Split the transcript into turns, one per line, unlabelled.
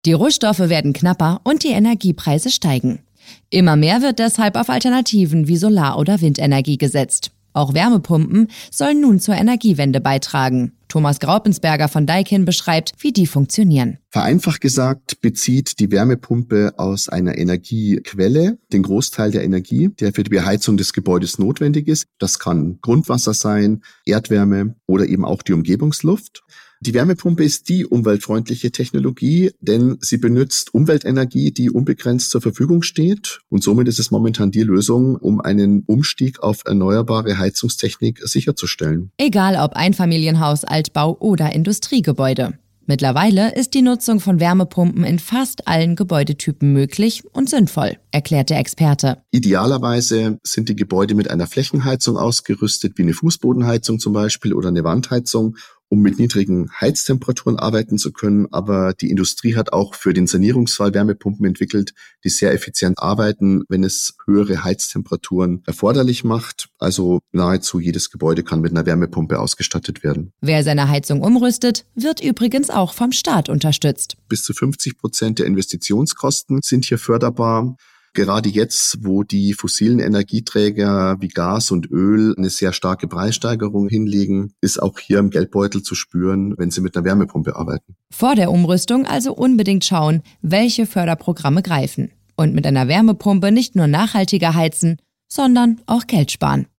Die Rohstoffe werden knapper und die Energiepreise steigen. Immer mehr wird deshalb auf Alternativen wie Solar- oder Windenergie gesetzt. Auch Wärmepumpen sollen nun zur Energiewende beitragen. Thomas Graupensberger von Daikin beschreibt, wie die funktionieren.
Vereinfacht gesagt bezieht die Wärmepumpe aus einer Energiequelle den Großteil der Energie, der für die Beheizung des Gebäudes notwendig ist. Das kann Grundwasser sein, Erdwärme oder eben auch die Umgebungsluft. Die Wärmepumpe ist die umweltfreundliche Technologie, denn sie benutzt Umweltenergie, die unbegrenzt zur Verfügung steht. Und somit ist es momentan die Lösung, um einen Umstieg auf erneuerbare Heizungstechnik sicherzustellen.
Egal ob Einfamilienhaus, Altbau oder Industriegebäude. Mittlerweile ist die Nutzung von Wärmepumpen in fast allen Gebäudetypen möglich und sinnvoll, erklärt der Experte.
Idealerweise sind die Gebäude mit einer Flächenheizung ausgerüstet, wie eine Fußbodenheizung zum Beispiel oder eine Wandheizung, um mit niedrigen Heiztemperaturen arbeiten zu können. Aber die Industrie hat auch für den Sanierungsfall Wärmepumpen entwickelt, die sehr effizient arbeiten, wenn es höhere Heiztemperaturen erforderlich macht. Also nahezu jedes Gebäude kann mit einer Wärmepumpe ausgestattet werden.
Wer seine Heizung umrüstet, wird übrigens auch vom Staat unterstützt.
Bis zu 50% der Investitionskosten sind hier förderbar. Gerade jetzt, wo die fossilen Energieträger wie Gas und Öl eine sehr starke Preissteigerung hinlegen, ist auch hier im Geldbeutel zu spüren, wenn Sie mit einer Wärmepumpe arbeiten.
Vor der Umrüstung also unbedingt schauen, welche Förderprogramme greifen. Und mit einer Wärmepumpe nicht nur nachhaltiger heizen, sondern auch Geld sparen.